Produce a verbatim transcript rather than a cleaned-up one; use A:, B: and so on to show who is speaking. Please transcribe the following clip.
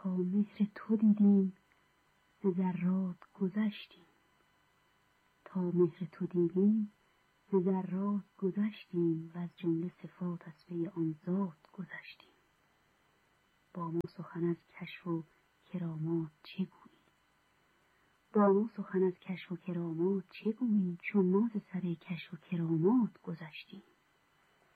A: تا مهر تو دیدیم ز ذرات گذشتیم. تا مهر تو دیدیم ز ذرات گذشتیم و از جمله صفات از پی آن ذات گذشتیم. با ما سخن از کشف و کرامات چه گویی؟ با ما سخن از کشف و کرامات چه گویی؟ چون ما ز سر کشف و کرامات گذشتیم.